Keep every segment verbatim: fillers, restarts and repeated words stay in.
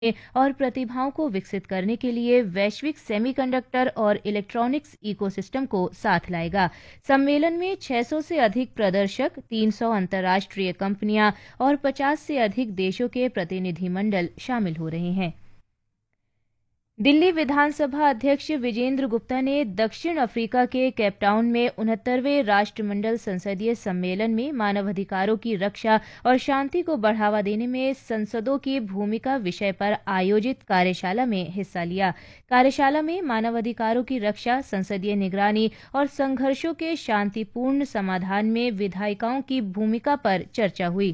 और प्रतिभाओं को विकसित करने के लिए वैश्विक सेमीकंडक्टर और इलेक्ट्रॉनिक्स इकोसिस्टम को साथ लाएगा। सम्मेलन में छह सौ से अधिक प्रदर्शक, तीन सौ अंतर्राष्ट्रीय कंपनियां और पचास से अधिक देशों के प्रतिनिधिमंडल शामिल हो रहे हैं। दिल्ली विधानसभा अध्यक्ष विजेंद्र गुप्ता ने दक्षिण अफ्रीका के केपटाउन में उनहत्तरवें राष्ट्रमंडल संसदीय सम्मेलन में मानवाधिकारों की रक्षा और शांति को बढ़ावा देने में संसदों की भूमिका विषय पर आयोजित कार्यशाला में हिस्सा लिया। कार्यशाला में मानवाधिकारों की रक्षा, संसदीय निगरानी और संघर्षों के शांतिपूर्ण समाधान में विधायिकाओं की भूमिका पर चर्चा हुई।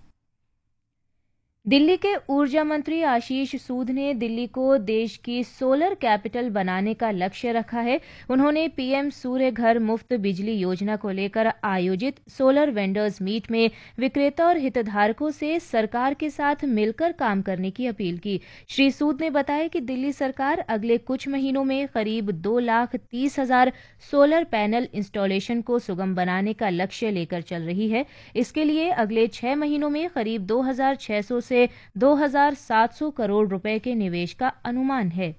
दिल्ली के ऊर्जा मंत्री आशीष सूद ने दिल्ली को देश की सोलर कैपिटल बनाने का लक्ष्य रखा है। उन्होंने पीएम सूर्य घर मुफ्त बिजली योजना को लेकर आयोजित सोलर वेंडर्स मीट में विक्रेता और हितधारकों से सरकार के साथ मिलकर काम करने की अपील की। श्री सूद ने बताया कि दिल्ली सरकार अगले कुछ महीनों में करीब दो लाख तीस हजार सोलर पैनल इंस्टॉलेशन को सुगम बनाने का लक्ष्य लेकर चल रही है। इसके लिए अगले छह महीनों में करीब दो हजार छह सौ से दो हजार सात सौ करोड़ रुपए के निवेश का अनुमान है।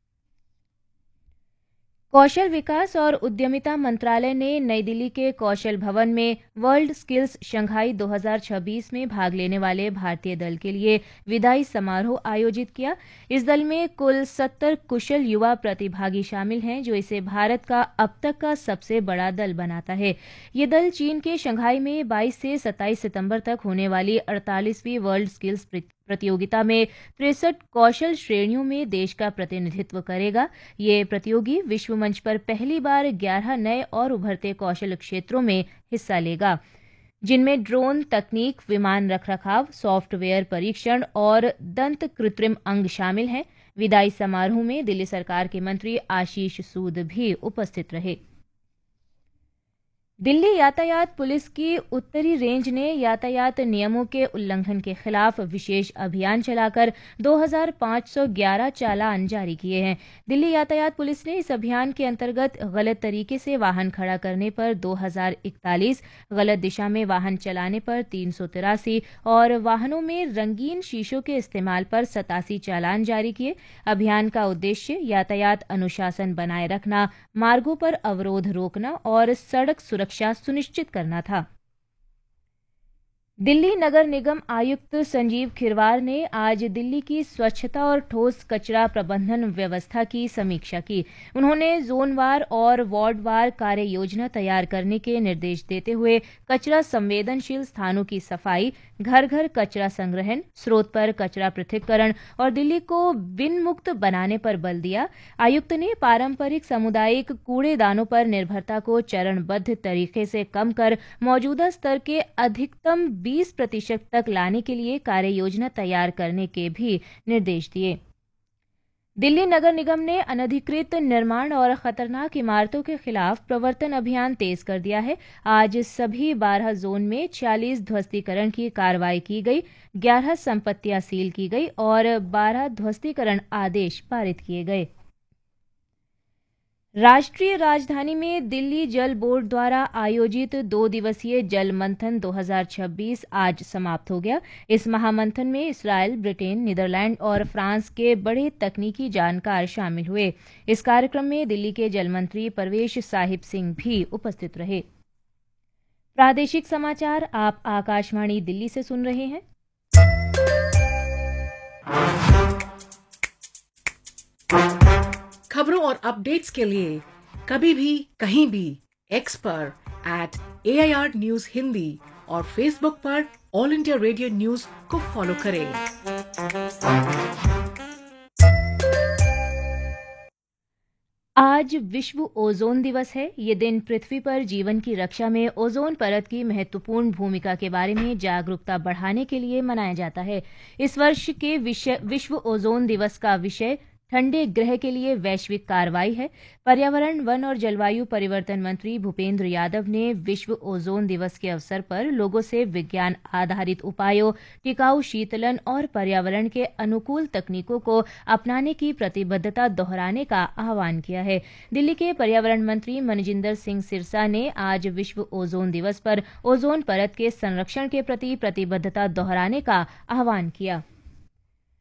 कौशल विकास और उद्यमिता मंत्रालय ने नई दिल्ली के कौशल भवन में वर्ल्ड स्किल्स शंघाई दो हजार छब्बीस में भाग लेने वाले भारतीय दल के लिए विदाई समारोह आयोजित किया। इस दल में कुल सत्तर कुशल युवा प्रतिभागी शामिल हैं, जो इसे भारत का अब तक का सबसे बड़ा दल बनाता है। ये दल चीन के शंघाई में बाईस से सत्ताईस सितंबर तक होने वाली अड़तालीसवीं वर्ल्ड स्किल्स प्रतियोगिता में तिरसठ कौशल श्रेणियों में देश का प्रतिनिधित्व करेगा। ये प्रतियोगी विश्व मंच पर पहली बार ग्यारह नए और उभरते कौशल क्षेत्रों में हिस्सा लेगा, जिनमें ड्रोन तकनीक, विमान रखरखाव, सॉफ्टवेयर परीक्षण और दंत कृत्रिम अंग शामिल हैं। विदाई समारोह में दिल्ली सरकार के मंत्री आशीष सूद भी उपस्थित रहे। दिल्ली यातायात पुलिस की उत्तरी रेंज ने यातायात नियमों के उल्लंघन के खिलाफ विशेष अभियान चलाकर दो हजार पाँच सौ ग्यारह चालान जारी किए हैं। दिल्ली यातायात पुलिस ने इस अभियान के अंतर्गत गलत तरीके से वाहन खड़ा करने पर दो हजार इकतालीस, गलत दिशा में वाहन चलाने पर तीन सौ तिरासी और वाहनों में रंगीन शीशों के इस्तेमाल पर सतासी चालान जारी किए। अभियान का उद्देश्य यातायात अनुशासन बनाए रखना, मार्गों पर अवरोध रोकना और सड़क सुरक्षा सुनिश्चित करना था। दिल्ली नगर निगम आयुक्त संजीव खिरवार ने आज दिल्ली की स्वच्छता और ठोस कचरा प्रबंधन व्यवस्था की समीक्षा की। उन्होंने जोनवार और वार्डवार कार्य योजना तैयार करने के निर्देश देते हुए कचरा संवेदनशील स्थानों की सफाई, घर घर कचरा संग्रहण, स्रोत पर कचरा पृथक्करण और दिल्ली को बिन मुक्त बनाने पर बल दिया। आयुक्त ने पारंपरिक सामुदायिक कूड़ेदानों पर निर्भरता को चरणबद्ध तरीके से कम कर मौजूदा स्तर के अधिकतम बीस प्रतिशत तक लाने के लिए कार्य योजना तैयार करने के भी निर्देश दिए। दिल्ली नगर निगम ने अनधिकृत निर्माण और खतरनाक इमारतों के खिलाफ प्रवर्तन अभियान तेज कर दिया है। आज सभी बारह जोन में छियालीस ध्वस्तीकरण की कार्रवाई की गई, ग्यारह संपत्तियां सील की गई और बारह ध्वस्तीकरण आदेश पारित किए गए। राष्ट्रीय राजधानी में दिल्ली जल बोर्ड द्वारा आयोजित दो दिवसीय जल मंथन दो हजार छब्बीस आज समाप्त हो गया। इस महामंथन में इसराइल, ब्रिटेन, नीदरलैंड और फ्रांस के बड़े तकनीकी जानकार शामिल हुए। इस कार्यक्रम में दिल्ली के जल मंत्री परवेश साहिब सिंह भी उपस्थित रहे। प्रादेशिक समाचार आप आकाशवाणी दिल्ली से सुन रहे हैं। खबरों और अपडेट्स के लिए कभी भी कहीं भी एक्स पर eight A I R news Hindi और फेसबुक पर ऑल इंडिया रेडियो न्यूज को फॉलो करें। आज विश्व ओजोन दिवस है। ये दिन पृथ्वी पर जीवन की रक्षा में ओजोन परत की महत्वपूर्ण भूमिका के बारे में जागरूकता बढ़ाने के लिए मनाया जाता है। इस वर्ष के विश्व ओजोन दिवस का विषय ठंडे ग्रह के लिए वैश्विक कार्रवाई है। पर्यावरण, वन और जलवायु परिवर्तन मंत्री भूपेंद्र यादव ने विश्व ओजोन दिवस के अवसर पर लोगों से विज्ञान आधारित उपायों, टिकाऊ शीतलन और पर्यावरण के अनुकूल तकनीकों को अपनाने की प्रतिबद्धता दोहराने का आह्वान किया है। दिल्ली के पर्यावरण मंत्री मनजिंदर सिंह सिरसा ने आज विश्व ओजोन दिवस पर ओजोन परत के संरक्षण के प्रति प्रतिबद्धता दोहराने का आह्वान किया।